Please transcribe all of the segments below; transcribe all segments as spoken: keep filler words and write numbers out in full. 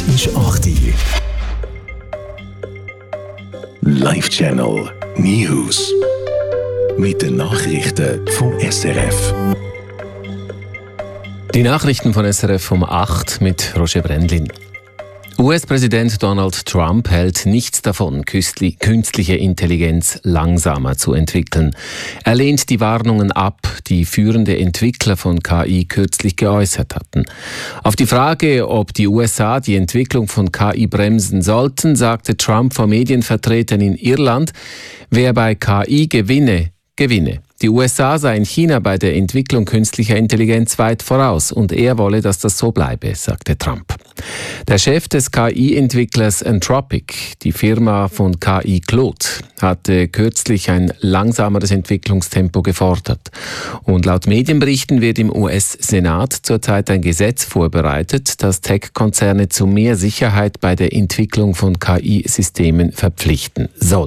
ist acht Uhr. Live Channel News. Mit den Nachrichten vom S R F. Die Nachrichten von S R F um acht mit Roger Brendlin. U S-Präsident Donald Trump hält nichts davon, künstliche Intelligenz langsamer zu entwickeln. Er lehnt die Warnungen ab, die führende Entwickler von K I kürzlich geäußert hatten. Auf die Frage, ob die U S A die Entwicklung von K I bremsen sollten, sagte Trump vor Medienvertretern in Irland, wer bei K I gewinne, gewinne. Die U S A seien China bei der Entwicklung künstlicher Intelligenz weit voraus und er wolle, dass das so bleibe, sagte Trump. Der Chef des K I-Entwicklers Anthropic, die Firma von K I Claude, hatte kürzlich ein langsameres Entwicklungstempo gefordert. Und laut Medienberichten wird im U S-Senat zurzeit ein Gesetz vorbereitet, das Tech-Konzerne zu mehr Sicherheit bei der Entwicklung von K I-Systemen verpflichten soll.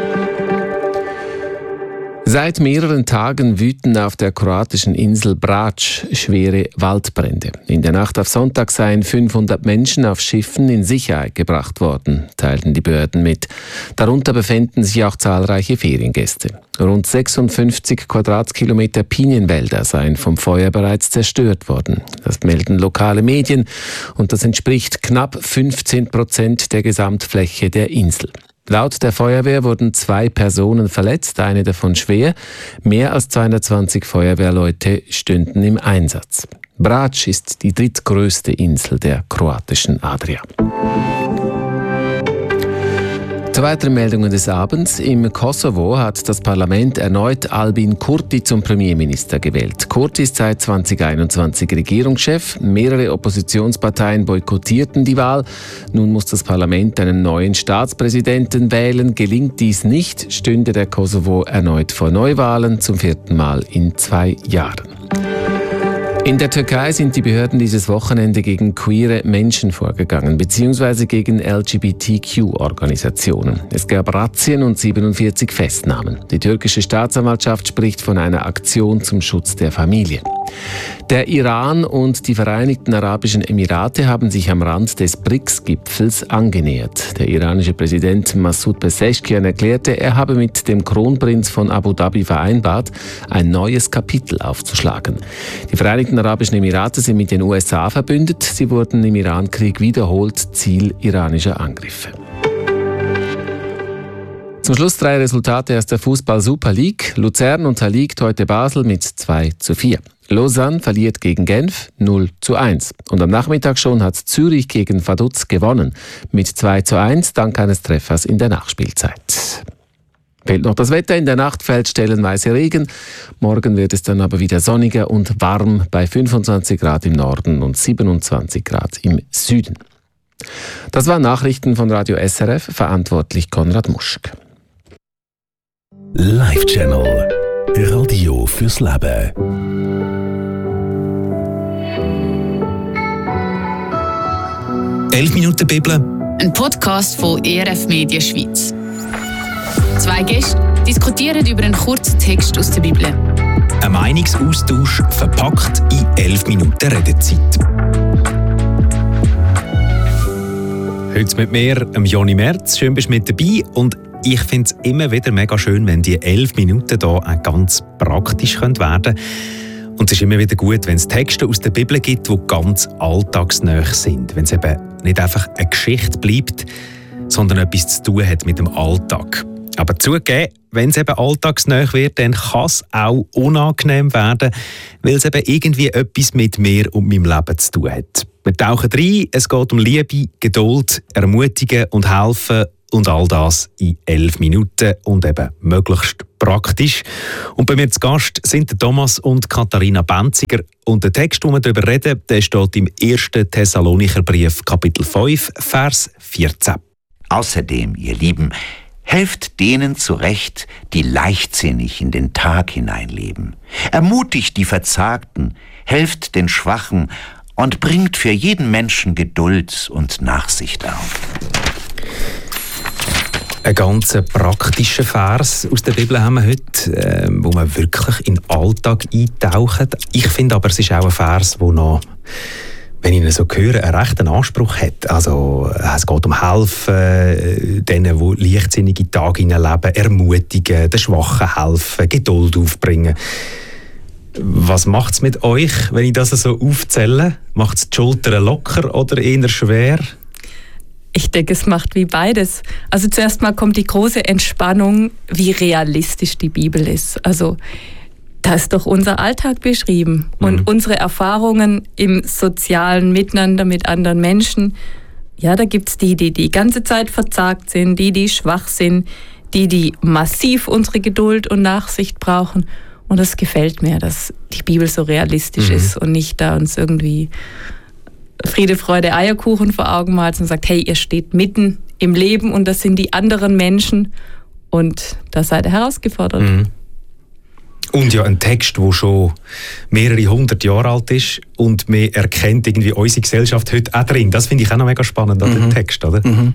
Seit mehreren Tagen wüten auf der kroatischen Insel Brač schwere Waldbrände. In der Nacht auf Sonntag seien fünfhundert Menschen auf Schiffen in Sicherheit gebracht worden, teilten die Behörden mit. Darunter befänden sich auch zahlreiche Feriengäste. Rund sechsundfünfzig Quadratkilometer Pinienwälder seien vom Feuer bereits zerstört worden. Das melden lokale Medien und das entspricht knapp fünfzehn Prozent der Gesamtfläche der Insel. Laut der Feuerwehr wurden zwei Personen verletzt, eine davon schwer. Mehr als zweihundertzwanzig Feuerwehrleute stünden im Einsatz. Brač ist die drittgrößte Insel der kroatischen Adria. Zu weiteren Meldungen des Abends. Im Kosovo hat das Parlament erneut Albin Kurti zum Premierminister gewählt. Kurti ist seit zweitausendeinundzwanzig Regierungschef. Mehrere Oppositionsparteien boykottierten die Wahl. Nun muss das Parlament einen neuen Staatspräsidenten wählen. Gelingt dies nicht, stünde der Kosovo erneut vor Neuwahlen zum vierten Mal in zwei Jahren. In der Türkei sind die Behörden dieses Wochenende gegen queere Menschen vorgegangen, beziehungsweise gegen L G B T Q-Organisationen. Es gab Razzien und siebenundvierzig Festnahmen. Die türkische Staatsanwaltschaft spricht von einer Aktion zum Schutz der Familie. Der Iran und die Vereinigten Arabischen Emirate haben sich am Rand des B R I C S-Gipfels angenähert. Der iranische Präsident Massoud Pezeshkian erklärte, er habe mit dem Kronprinz von Abu Dhabi vereinbart, ein neues Kapitel aufzuschlagen. Die Vereinigten Arabischen Emirate sind mit den U S A verbündet. Sie wurden im Irankrieg wiederholt Ziel iranischer Angriffe. Zum Schluss drei Resultate aus der Fußball-Super League. Luzern unterliegt heute Basel mit zwei zu vier. Lausanne verliert gegen Genf null zu eins. Und am Nachmittag schon hat Zürich gegen Vaduz gewonnen mit zwei zu eins dank eines Treffers in der Nachspielzeit. Fehlt noch das Wetter. In der Nacht fällt stellenweise Regen. Morgen wird es dann aber wieder sonniger und warm bei fünfundzwanzig Grad im Norden und siebenundzwanzig Grad im Süden. Das waren Nachrichten von Radio S R F, verantwortlich Konrad Muschk. Live Channel Radio fürs Leben. elf Minuten Bibel. Ein Podcast von E R F Media Schweiz. Zwei Gäste diskutieren über einen kurzen Text aus der Bibel. Ein Meinungsaustausch verpackt in elf Minuten Redezeit. Heute mit mir, Joni Merz. Schön, bist du mit dabei. Und ich finde es immer wieder mega schön, wenn die elf Minuten hier auch ganz praktisch werden können. Und es ist immer wieder gut, wenn es Texte aus der Bibel gibt, die ganz alltagsnah sind. Wenn es eben nicht einfach eine Geschichte bleibt, sondern etwas zu tun hat mit dem Alltag. Aber zugegeben, wenn es eben alltagsnah wird, dann kann es auch unangenehm werden, weil es eben irgendwie etwas mit mir und meinem Leben zu tun hat. Wir tauchen rein, es geht um Liebe, Geduld, Ermutigen und Helfen und all das in elf Minuten und eben möglichst praktisch. Und bei mir zu Gast sind Thomas und Katharina Benziger. Und der Text, den wir darüber reden, der steht im ersten Thessalonicher Brief, Kapitel fünf, Vers vierzehn. Außerdem, ihr Lieben, helft denen zurecht, die leichtsinnig in den Tag hineinleben. Ermutigt die Verzagten, helft den Schwachen und bringt für jeden Menschen Geduld und Nachsicht auf. Ein ganz praktischer Vers aus der Bibel haben wir heute, äh, wo man wirklich in den Alltag eintaucht. Ich finde aber, es ist auch ein Vers, der noch wenn ich ihn so höre, einen rechten Anspruch hat. Also es geht um Helfen, denen, die leichtsinnige Tage leben, ermutigen, den Schwachen helfen, Geduld aufbringen. Was macht es mit euch, wenn ich das so aufzähle? Macht es die Schultern locker oder eher schwer? Ich denke, es macht wie beides. Also zuerst mal kommt die große Entspannung, wie realistisch die Bibel ist. Also da ist doch unser Alltag beschrieben und mhm. unsere Erfahrungen im sozialen Miteinander mit anderen Menschen. Ja, da gibt es die, die die ganze Zeit verzagt sind, die, die schwach sind, die, die massiv unsere Geduld und Nachsicht brauchen. Und das gefällt mir, dass die Bibel so realistisch mhm. ist und nicht da uns irgendwie Friede, Freude, Eierkuchen vor Augen malt und sagt, hey, ihr steht mitten im Leben und das sind die anderen Menschen und da seid ihr herausgefordert. Mhm. Und ja, ein Text, der schon mehrere hundert Jahre alt ist und man erkennt irgendwie unsere Gesellschaft heute auch drin. Das finde ich auch noch mega spannend an mhm. dem Text, oder? Mhm.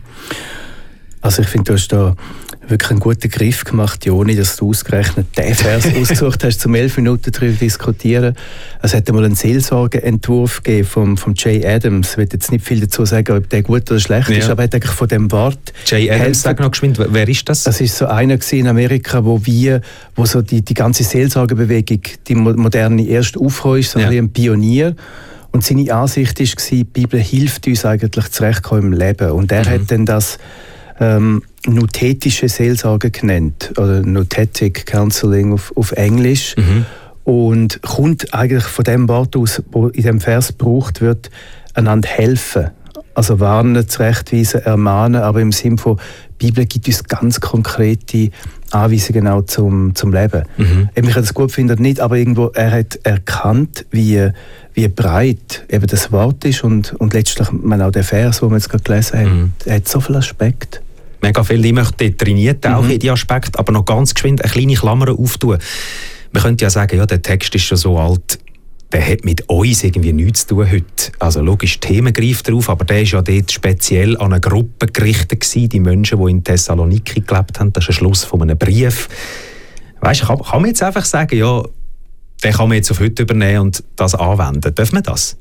Also ich finde, du hast da wirklich einen guten Griff gemacht, Joni, dass du ausgerechnet den Vers ausgesucht hast, zum elf Minuten darüber diskutieren. Es hat einmal einen Seelsorgeentwurf gegeben vom, vom Jay Adams. Ich will jetzt nicht viel dazu sagen, ob der gut oder schlecht ja. ist, aber er hat eigentlich von dem Wort... Jay Adams, sag noch geschwind, wer ist das? Das ist so einer in Amerika, wo wir, wo so die, die ganze Seelsorgebewegung, die moderne erst aufgekommen ist, so ja. ein Pionier. Und seine Ansicht war, die Bibel hilft uns eigentlich zurechtkommen im Leben. Und er mhm. hat dann das ähm, nuthetische Seelsorge genannt, oder Nuthetic Counseling auf, auf Englisch. Mhm. Und kommt eigentlich von dem Wort aus, wo in dem Vers gebraucht wird, einander helfen. Also warnen, zurechtweisen, ermahnen, aber im Sinne von, die Bibel gibt uns ganz konkrete Anweisungen auch zum, zum Leben. Mhm. Ich kann das gut finden, nicht, aber irgendwo, er hat erkannt, wie, wie breit eben das Wort ist und, und letztlich man auch der Vers, den wir jetzt gerade gelesen haben, mhm. er hat so viele Aspekte. Mega viel, ich möchte trainiert auch mhm. in die Aspekte, aber noch ganz geschwind eine kleine Klammer auftun. Man könnte ja sagen, ja, der Text ist schon so alt, der hat mit uns irgendwie nichts zu tun heute. Also logisch, Themen greift drauf, aber der war ja dort speziell an eine Gruppe gerichtet gewesen, die Menschen, die in Thessaloniki gelebt haben. Das ist ein Schluss von einem Brief. Weißt du, kann, kann man jetzt einfach sagen, ja, den kann man jetzt auf heute übernehmen und das anwenden. Darf man das?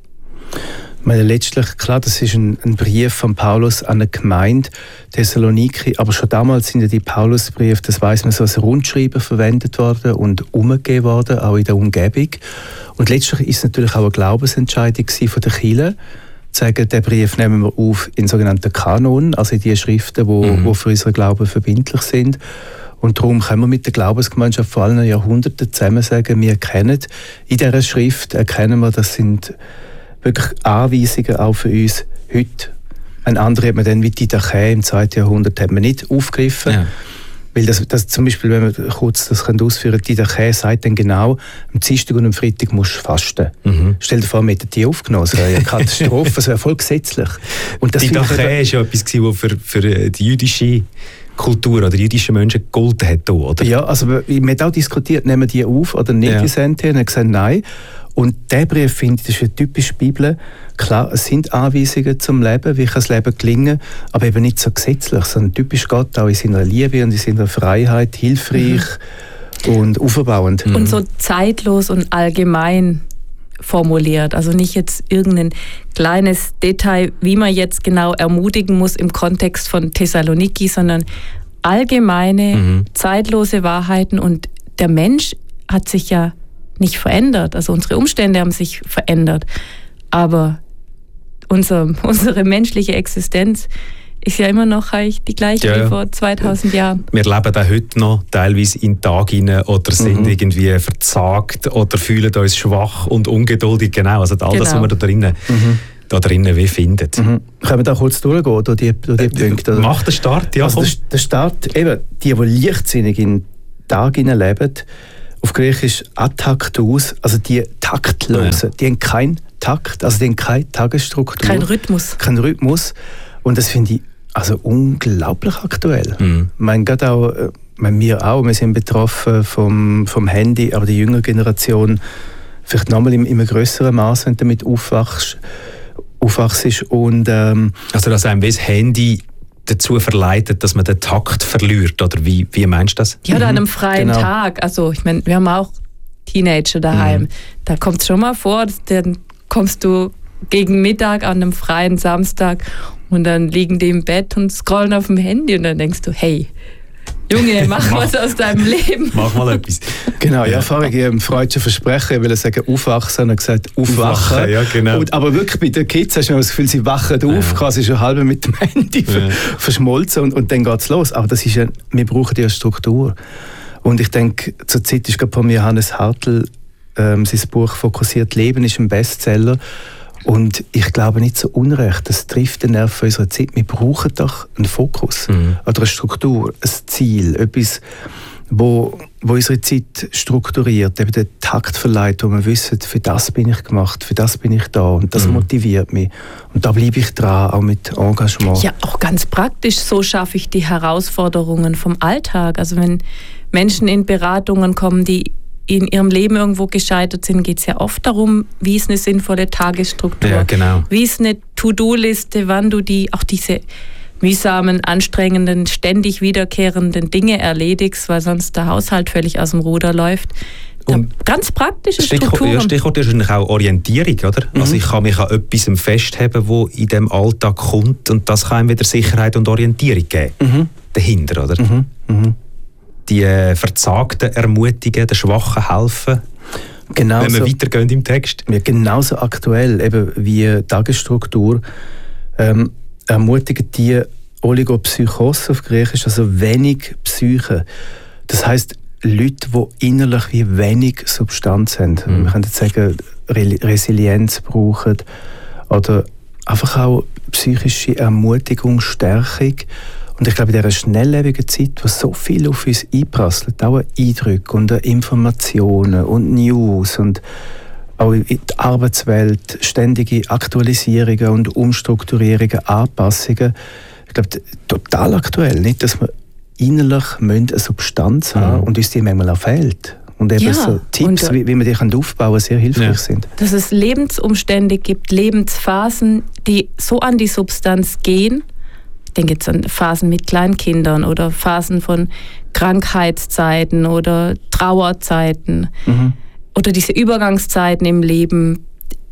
Ich meine, letztlich, klar, das ist ein, ein Brief von Paulus an eine Gemeinde, Thessaloniki, aber schon damals sind ja die Paulusbriefe, das weiss man, so als Rundschreiber verwendet worden und umgegeben worden, auch in der Umgebung. Und letztlich ist es natürlich auch eine Glaubensentscheidung von der Kirche, zu sagen, den Brief nehmen wir auf in sogenannten Kanon, also in die Schriften, die mhm. für unseren Glauben verbindlich sind. Und darum können wir mit der Glaubensgemeinschaft vor allen Jahrhunderten zusammen sagen, wir erkennen in dieser Schrift, erkennen wir, das sind wirklich Anweisungen auch für uns heute. Ein anderer hat man dann wie die Didache im zweiten Jahrhundert hat man nicht aufgegriffen. Ja. Weil das, das zum Beispiel, wenn wir kurz das ausführen können, die Didache sagt dann genau, am Dienstag und am Freitag musst du fasten. Mhm. Stell dir vor, wir hätten die aufgenommen. Das wäre eine Katastrophe, das wäre voll gesetzlich. Und das die Didache war ja etwas, was für, für die jüdische Kultur oder jüdische Menschen gegolten hat. Oder? Ja, also wir haben auch diskutiert, nehmen wir die auf oder nicht, ja. die Sente, und haben gesagt, nein. Und dieser Brief, finde ich, das ist eine typische Bibel. Klar, es sind Anweisungen zum Leben, wie kann das Leben gelingen, aber eben nicht so gesetzlich, sondern typisch Gott auch in seiner Liebe und in seiner Freiheit, hilfreich mhm. und auferbauend. Und so zeitlos und allgemein formuliert. Also nicht jetzt irgendein kleines Detail, wie man jetzt genau ermutigen muss im Kontext von Thessaloniki, sondern allgemeine, mhm. zeitlose Wahrheiten. Und der Mensch hat sich ja nicht verändert. Also unsere Umstände haben sich verändert. Aber unser, unsere menschliche Existenz ist ja immer noch die gleiche ja, wie vor zweitausend Jahren. Wir leben auch heute noch teilweise in Tag hinein oder sind mhm. irgendwie verzagt oder fühlen uns schwach und ungeduldig. Genau, also all genau. das, was wir da drinnen, mhm. da drinnen wie finden. Mhm. Können wir da kurz durchgehen, durch die, durch die äh, Punkte? Oder? Mach den Start, ja. Also der, der Start, eben, die, die leichtsinnig in den Tag hinein leben, auf Griechisch ataktus, also die Taktlosen, ja. die haben keinen Takt, also die haben keine Tagesstruktur. Kein Rhythmus. Kein Rhythmus. Und das finde ich also unglaublich aktuell. Mhm. Ich meine, gerade auch, ich meine, wir auch, wir sind betroffen vom, vom Handy, aber die jüngere Generation vielleicht nochmal in, in einem grösseren Maß, wenn du damit aufwachst. aufwachst und, ähm, also dass einem das Handy dazu verleitet, dass man den Takt verliert, oder wie, wie meinst du das? Ja, oder an einem freien genau. Tag. Also ich meine, wir haben auch Teenager daheim. Mhm. Da kommt es schon mal vor, dann kommst du gegen Mittag an einem freien Samstag und dann liegen die im Bett und scrollen auf dem Handy und dann denkst du, hey, Junge, mach was aus deinem Leben. Mach mal etwas. Genau, ja, vorher ich im freudschen Versprechen, ich will sagen, aufwachsen, und gesagt, aufwachen. Aufwachen, ja, genau. Und, aber wirklich bei den Kids hast du das Gefühl, sie wachen auf, ja. quasi schon halb mit dem Handy ja. verschmolzen und, und dann geht es los. Aber das ist ja, wir brauchen ja Struktur. Und ich denke, zur Zeit ist gerade von mir Hannes Hartl, ähm, sein Buch «Fokussiert Leben» ist ein Bestseller. Und ich glaube nicht so unrecht, das trifft den Nerv unserer Zeit. Wir brauchen doch einen Fokus mhm. oder eine Struktur, ein Ziel, etwas, wo, wo unsere Zeit strukturiert, eben den Takt verleiht, wo wir wissen, für das bin ich gemacht, für das bin ich da und das mhm. motiviert mich. Und da bleibe ich dran, auch mit Engagement. Ja, auch ganz praktisch, so schaffe ich die Herausforderungen vom Alltag. Also wenn Menschen in Beratungen kommen, die in ihrem Leben irgendwo gescheitert sind, geht es ja oft darum, wie ist eine sinnvolle Tagesstruktur, ja, genau. wie ist eine To-Do-Liste, wann du die, auch diese mühsamen, anstrengenden, ständig wiederkehrenden Dinge erledigst, weil sonst der Haushalt völlig aus dem Ruder läuft. Und ganz praktische Stichwort, Strukturen. Ja, Stichwort ist wahrscheinlich auch Orientierung, oder? Mhm. Also ich kann mich an etwas festheben, das in diesem Alltag kommt und das kann einem wieder Sicherheit und Orientierung geben. Mhm. Dahinter, oder? Mhm. Mhm. Die äh, Verzagten ermutigen, den Schwachen helfen. Genauso, wenn wir weitergehen im Text. Ja, genauso aktuell eben wie Tagesstruktur ähm, ermutigen die Oligopsychose auf Griechisch, also wenig Psyche. Das heisst, Leute, die innerlich wie wenig Substanz haben. Mhm. Wir können jetzt sagen, Re- Resilienz brauchen oder einfach auch psychische Ermutigung, Stärkung. Und ich glaube, in dieser schnelllebigen Zeit, wo so viel auf uns einprasselt, auch Eindrücke und Informationen und News und auch in die Arbeitswelt, ständige Aktualisierungen und Umstrukturierungen, Anpassungen, ich glaube, total aktuell. Nicht, dass wir innerlich eine Substanz haben mhm. und uns die manchmal auch fehlt. Und eben ja, so Tipps, und, wie, wie man die aufbauen kann, sehr hilfreich ja. sind. Dass es Lebensumstände gibt, Lebensphasen, die so an die Substanz gehen. Ich denke jetzt an Phasen mit Kleinkindern oder Phasen von Krankheitszeiten oder Trauerzeiten mhm. oder diese Übergangszeiten im Leben,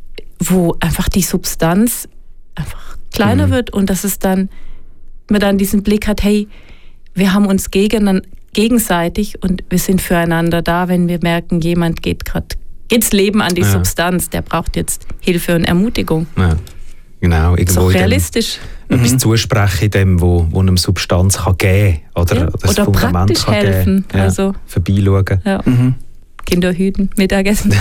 wo einfach die Substanz einfach kleiner mhm. wird und dass es dann, man dann diesen Blick hat, hey, wir haben uns gegen, gegenseitig und wir sind füreinander da, wenn wir merken, jemand geht gerade, geht's Leben an die ja. Substanz, der braucht jetzt Hilfe und Ermutigung. Ja. Genau, irgendwo ist auch realistisch. Etwas mhm. zusprechen in dem, wo, wo einem Substanz kann geben kann. Oder, ja. das oder Fundament praktisch kann helfen. Ja. Also, vorbeischauen. Ja. Mhm. Kinder hüten, Mittagessen.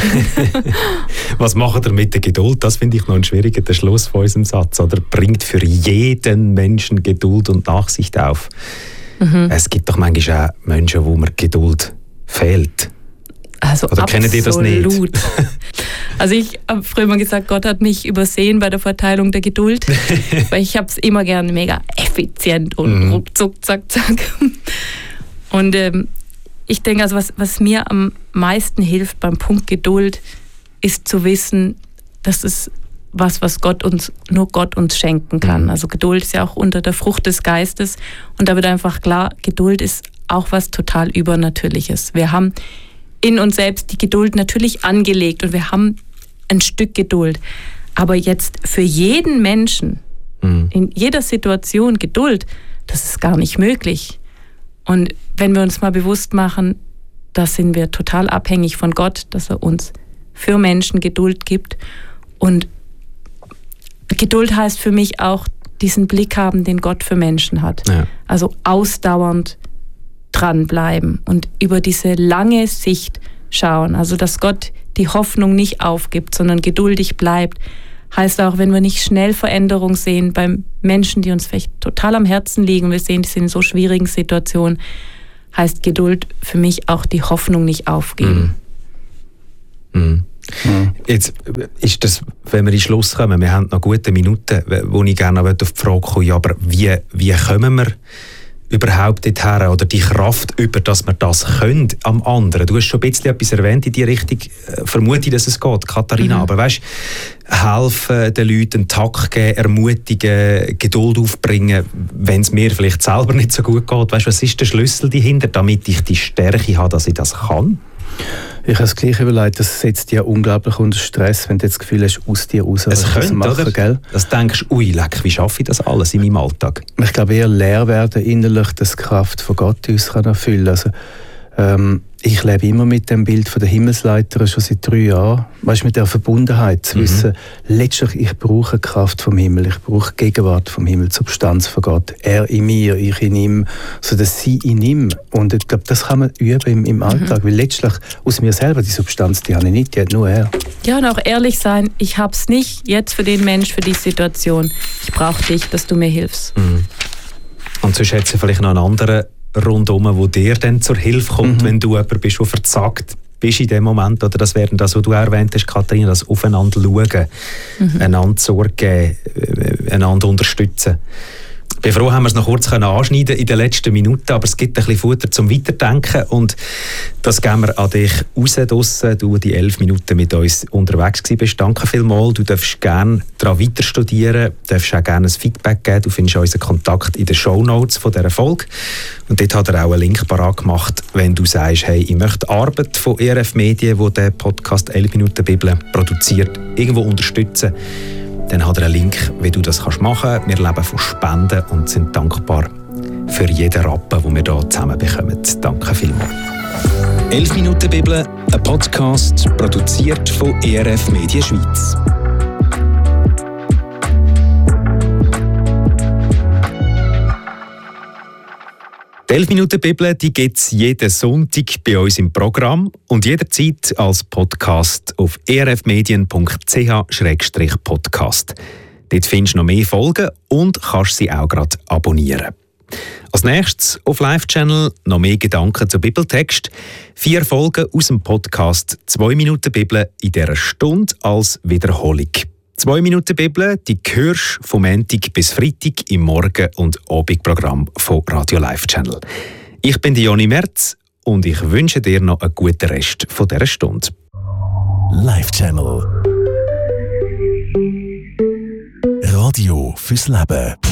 Was macht er mit der Geduld? Das finde ich noch ein schwieriger der Schluss von unserem Satz. Oder bringt für jeden Menschen Geduld und Nachsicht auf. Mhm. Es gibt doch manchmal auch Menschen, wo mir Geduld fehlt. Also Oder kennen die das nicht? Also ich habe früher mal gesagt, Gott hat mich übersehen bei der Verteilung der Geduld, weil ich habe es immer gerne mega effizient und mhm. ruckzuck, zack, zack. Und ähm, ich denke, also was, was mir am meisten hilft beim Punkt Geduld, ist zu wissen, dass es was, was Gott uns, nur Gott uns schenken kann. Mhm. Also Geduld ist ja auch unter der Frucht des Geistes und da wird einfach klar, Geduld ist auch was total Übernatürliches. Wir haben in uns selbst die Geduld natürlich angelegt und wir haben ein Stück Geduld. Aber jetzt für jeden Menschen, mhm. in jeder Situation Geduld, das ist gar nicht möglich. Und wenn wir uns mal bewusst machen, da sind wir total abhängig von Gott, dass er uns für Menschen Geduld gibt. Und Geduld heißt für mich auch diesen Blick haben, den Gott für Menschen hat. Ja. Also ausdauernd dranbleiben und über diese lange Sicht schauen. Also dass Gott die Hoffnung nicht aufgibt, sondern geduldig bleibt. Heißt auch, wenn wir nicht schnell Veränderung sehen bei Menschen, die uns vielleicht total am Herzen liegen, wir sehen, die sind in so schwierigen Situationen, heißt Geduld für mich auch die Hoffnung nicht aufgeben. Mhm. Mhm. Mhm. Jetzt ist das, wenn wir in den Schluss kommen, wir haben noch gute Minuten, wo ich gerne auf die Frage komme, ja, aber wie, wie kommen wir überhaupt dorthin oder die Kraft über, dass wir das können am anderen. Du hast schon ein bisschen etwas erwähnt in die Richtung, vermute ich, dass es geht, Katharina, mhm. aber weißt, helfen den Leuten, einen Takt geben, ermutigen, Geduld aufbringen, wenn es mir vielleicht selber nicht so gut geht. Weißt, was ist der Schlüssel dahinter, damit ich die Stärke habe, dass ich das kann? Ich habe das Gleiche überlegt, das setzt dich ja unglaublich unter Stress, wenn du das Gefühl hast, aus dir raus es könnte, machen, oder? Gell? Das denkst du, ui, leck, wie schaffe ich das alles in meinem Alltag? Ich glaube eher leer werden innerlich, dass die Kraft von Gott uns kann erfüllen kann. Also, ähm, ich lebe immer mit dem Bild von der Himmelsleiter schon seit drei Jahren. Weißt, mit der Verbundenheit zu mhm. wissen, letztlich ich brauche die Kraft vom Himmel, ich brauche die Gegenwart vom Himmel, die Substanz von Gott. Er in mir, ich in ihm, sodass sie in ihm. Und ich glaube, das kann man üben im, im Alltag, mhm. weil letztlich aus mir selber die Substanz, die habe ich nicht, die hat nur er. Ja, und auch ehrlich sein, ich habe es nicht jetzt für den Mensch, für die Situation. Ich brauche dich, dass du mir hilfst. Mhm. Und sonst hätte es vielleicht noch einen anderen rundum, wo dir dann zur Hilfe kommt, mhm. wenn du jemand bist, der versagt bist in dem Moment. Oder das wäre das, was du erwähnt hast, Katharina, das Aufeinander schauen, mhm. einander Sorge geben, einander unterstützen. Ich bin froh, haben wir es noch kurz anschneiden in den letzten Minuten, aber es gibt ein bisschen Futter zum Weiterdenken und das geben wir an dich raus draussen, du die elf Minuten mit uns unterwegs bist. Danke vielmals, du darfst gerne daran weiter studieren, darfst auch gerne ein Feedback geben, du findest unseren Kontakt in den Shownotes von dieser Folge und dort hat er auch einen Link parat gemacht, wenn du sagst, hey, ich möchte die Arbeit von E R F Medien, die den Podcast elf Minuten Bibel produziert, irgendwo unterstützen. Dann hat er einen Link, wie du das machen kannst. Wir leben von Spenden und sind dankbar für jeden Rappen, den wir hier zusammen bekommen. Danke vielmals. elf Minuten Bibel, ein Podcast, produziert von E R F Medien Schweiz. Die elf Minuten Bibel gibt es jeden Sonntag bei uns im Programm und jederzeit als Podcast auf e r f medien punkt c h slash podcast. Dort findest du noch mehr Folgen und kannst sie auch gerade abonnieren. Als nächstes auf Live-Channel noch mehr Gedanken zum Bibeltext. Vier Folgen aus dem Podcast zwei Minuten Bibel in dieser Stunde als Wiederholung. Zwei Minuten Bibel, die hörst du vom Montag bis Freitag im Morgen- und Abendprogramm von Radio Live Channel. Ich bin Joni Merz und ich wünsche dir noch einen guten Rest von dieser Stunde. Live Channel. Radio fürs Leben.